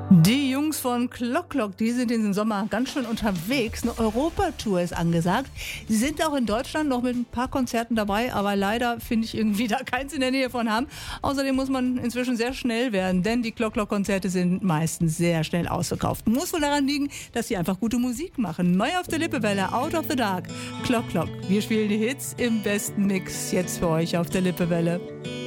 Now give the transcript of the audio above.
Die Jungs von Clock Clock, die sind diesen Sommer ganz schön unterwegs. Eine Europatour ist angesagt. Sie sind auch in Deutschland noch mit ein paar Konzerten dabei, aber leider finde ich irgendwie da keins in der Nähe von haben. Außerdem muss man inzwischen sehr schnell werden, denn die Clock Clock Konzerte sind meistens sehr schnell ausverkauft. Muss wohl daran liegen, dass sie einfach gute Musik machen. Neu auf der Lippewelle, Out of the Dark. Clock Clock, wir spielen die Hits im besten Mix jetzt für euch auf der Lippewelle.